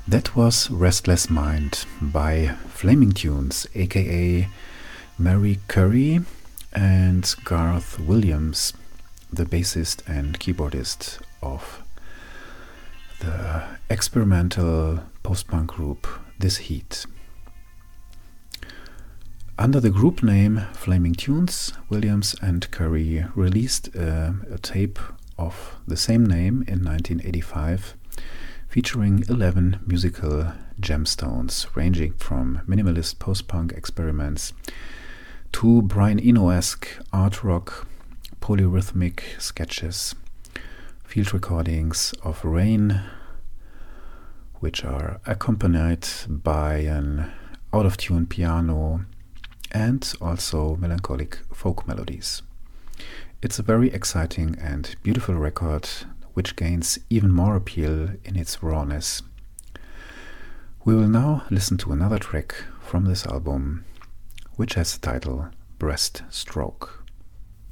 That was Restless Mind by Flaming Tunes, aka Mary Curry and Garth Williams, the bassist and keyboardist of the experimental post-punk group This Heat. Under the group name Flaming Tunes, Williams and Curry released a tape of the same name in 1985, featuring 11 musical gemstones ranging from minimalist post-punk experiments to Brian Eno-esque art rock, polyrhythmic sketches, field recordings of rain, which are accompanied by an out-of-tune piano, and also melancholic folk melodies. It's a very exciting and beautiful record, which gains even more appeal in its rawness. We will now listen to another track from this album, which has the title Breaststroke.